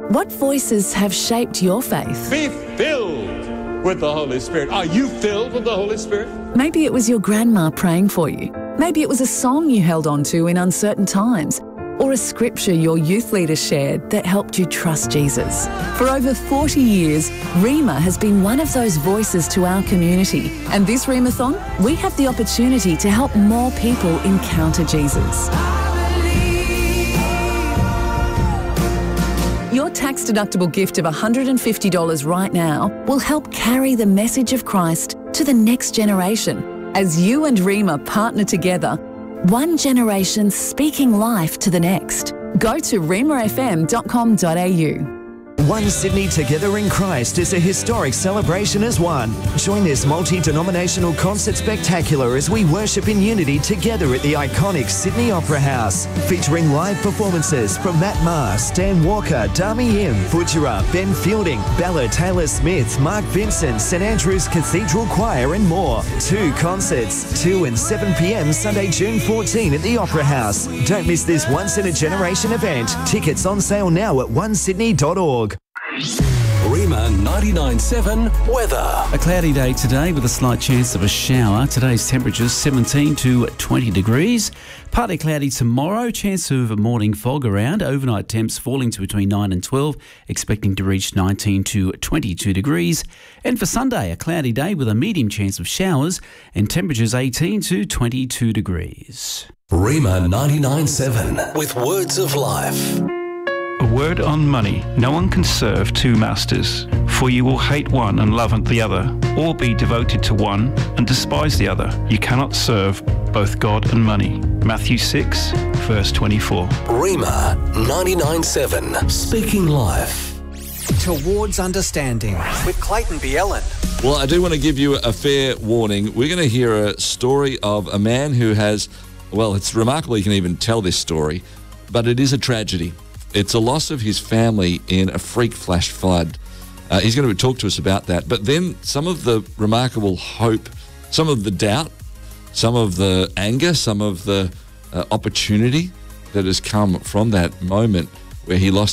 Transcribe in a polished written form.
What voices have shaped your faith? Be filled with the Holy Spirit. Are you filled with the Holy Spirit? Maybe it was your grandma praying for you. Maybe it was a song you held on to in uncertain times, or a scripture your youth leader shared that helped you trust Jesus. For over 40 years, Rhema has been one of those voices to our community. And this Rhemathon, we have the opportunity to help more people encounter Jesus. Your tax-deductible gift of $150 right now will help carry the message of Christ to the next generation. As you and Rhema partner together, one generation speaking life to the next. Go to rhemafm.com.au. One Sydney Together in Christ is a historic celebration as one. Join this multi-denominational concert spectacular as we worship in unity together at the iconic Sydney Opera House, featuring live performances from Matt Maher, Stan Walker, Dami Im, Butchera, Ben Fielding, Bella Taylor-Smith, Mark Vincent, St Andrew's Cathedral Choir and more. 2 concerts, 2 and 7 p.m. Sunday, June 14 at the Opera House. Don't miss this once-in-a-generation event. Tickets on sale now at onesydney.org. Rhema 99.7 weather. A cloudy day today with a slight chance of a shower. Today's temperatures 17 to 20 degrees. Partly cloudy tomorrow, chance of a morning fog around. Overnight temps falling to between 9 and 12, expecting to reach 19 to 22 degrees. And for Sunday, a cloudy day with a medium chance of showers and temperatures 18 to 22 degrees. Rhema 99.7 with words of life. A word on money. No one can serve 2 masters, for you will hate one and love the other, or be devoted to one and despise the other. You cannot serve both God and money. Matthew 6, verse 24. Rhema 99.7, speaking life. Towards Understanding with Clayton Bielen. Well, I do want to give you a fair warning. We're going to hear a story of a man who has, well, it's remarkable he can even tell this story, but it is a tragedy. It's a loss of his family in a freak flash flood. He's going to talk to us about that. But then some of the remarkable hope, some of the doubt, some of the anger, some of the opportunity that has come from that moment where he lost